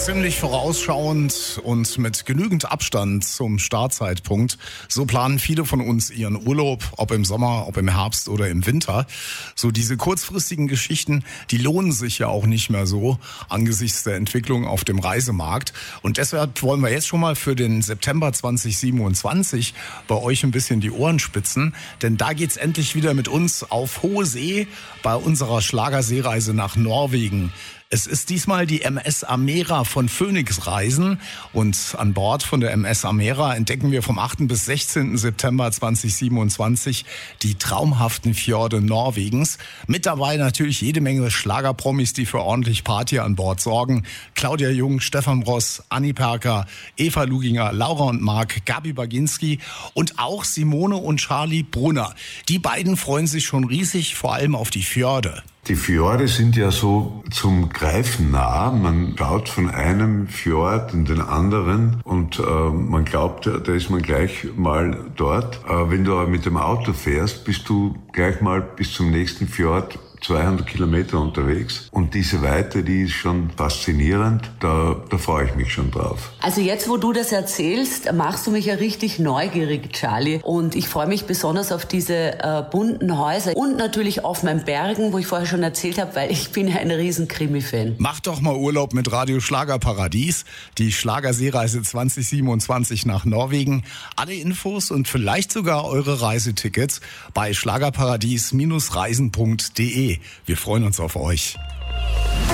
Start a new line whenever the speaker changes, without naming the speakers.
Ziemlich vorausschauend und mit genügend Abstand zum Startzeitpunkt. So planen viele von uns ihren Urlaub, ob im Sommer, ob im Herbst oder im Winter. So diese kurzfristigen Geschichten, die lohnen sich ja auch nicht mehr so angesichts der Entwicklung auf dem Reisemarkt. Und deshalb wollen wir jetzt schon mal für den September 2027 bei euch ein bisschen die Ohren spitzen. Denn da geht's endlich wieder mit uns auf hohe See bei unserer Schlagerseereise nach Norwegen. Es ist diesmal die MS Amera von Phoenix Reisen und an Bord von der MS Amera entdecken wir vom 8. bis 16. September 2027 die traumhaften Fjorde Norwegens. Mit dabei natürlich jede Menge Schlagerpromis, die für ordentlich Party an Bord sorgen. Claudia Jung, Stefan Bross, Anni Perker, Eva Luginger, Laura und Marc, Gabi Baginski und auch Simone und Charlie Brunner. Die beiden freuen sich schon riesig, vor allem auf die Fjorde.
Die Fjorde sind ja so zum Greifen nah. Man schaut von einem Fjord in den anderen und man glaubt, da ist man gleich mal dort. Wenn du aber mit dem Auto fährst, bist du gleich mal bis zum nächsten Fjord 200 Kilometer unterwegs. Und diese Weite, die ist schon faszinierend. Da freue ich mich schon drauf.
Also jetzt, wo du das erzählst, machst du mich ja richtig neugierig, Charlie. Und ich freue mich besonders auf diese bunten Häuser und natürlich auf meinen Bergen, wo ich vorher schon erzählt habe, weil ich bin ja ein riesen Krimi-Fan.
Macht doch mal Urlaub mit Radio Schlagerparadies, die Schlagerseereise 2027 nach Norwegen. Alle Infos und vielleicht sogar eure Reisetickets bei schlagerparadies-reisen.de. Wir freuen uns auf euch.